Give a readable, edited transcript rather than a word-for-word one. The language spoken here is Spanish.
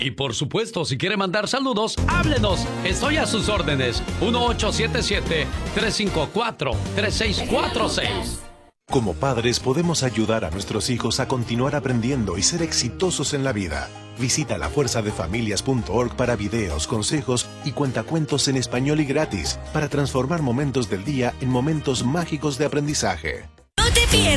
Y por supuesto, si quiere mandar saludos, háblenos. Estoy a sus órdenes. 1877-354-3646. Como padres podemos ayudar a nuestros hijos a continuar aprendiendo y ser exitosos en la vida. Visita lafuerzadefamilias.org para videos, consejos y cuentacuentos en español y gratis para transformar momentos del día en momentos mágicos de aprendizaje. No te pierdas